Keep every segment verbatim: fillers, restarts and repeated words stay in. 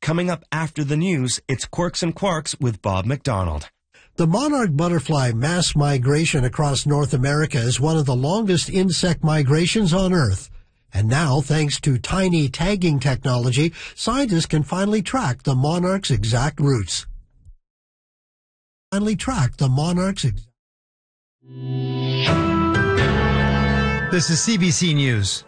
Coming up after the news, it's Quirks and Quarks with Bob McDonald. The monarch butterfly mass migration across North America is one of the longest insect migrations on Earth. And now, thanks to tiny tagging technology, scientists can finally track the monarch's exact routes. Finally track the monarch's exact This is C B C News.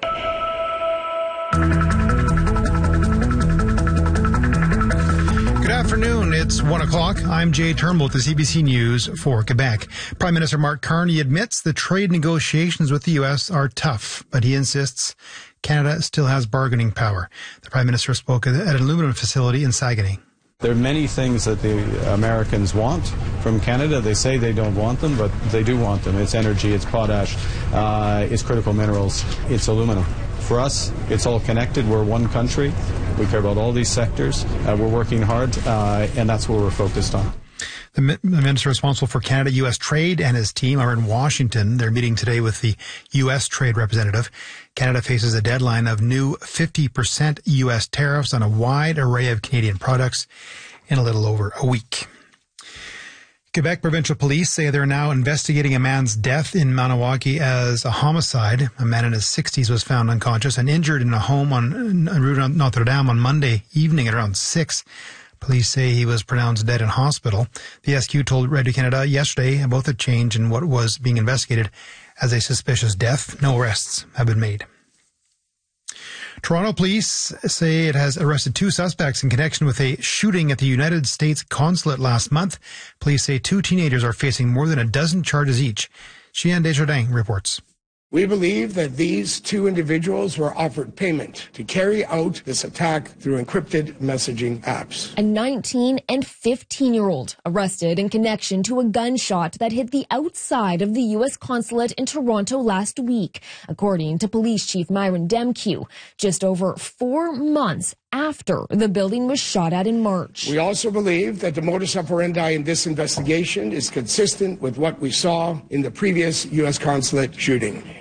Good afternoon. It's one o'clock. I'm Jay Turnbull with the C B C News for Quebec. Prime Minister Mark Carney admits the trade negotiations with the U S are tough, but he insists Canada still has bargaining power. The Prime Minister spoke at an aluminum facility in Saguenay. There are many things that the Americans want from Canada. They say they don't want them, but they do want them. It's energy, it's potash, uh, it's critical minerals, it's aluminum. For us, it's all connected. We're one country. We care about all these sectors. Uh, we're working hard, uh, and that's what we're focused on. The minister responsible for Canada U S trade and his team are in Washington. They're meeting today with the U S trade representative. Canada faces a deadline of new fifty percent U S tariffs on a wide array of Canadian products in a little over a week. Quebec provincial police say they're now investigating a man's death in Maniwaki as a homicide. A man in his sixties was found unconscious and injured in a home on Rue Notre Dame on Monday evening at around six. Police say he was pronounced dead in hospital. The S Q told Radio Canada yesterday about the change in what was being investigated as a suspicious death. No arrests have been made. Toronto police say it has arrested two suspects in connection with a shooting at the United States consulate last month. Police say two teenagers are facing more than a dozen charges each. Cheyenne Desjardins reports. We believe that these two individuals were offered payment to carry out this attack through encrypted messaging apps. A nineteen and fifteen-year-old arrested in connection to a gunshot that hit the outside of the U S consulate in Toronto last week, according to Police Chief Myron Demkew, just over four months after the building was shot at in March. We also believe that the modus operandi in this investigation is consistent with what we saw in the previous U S consulate shooting.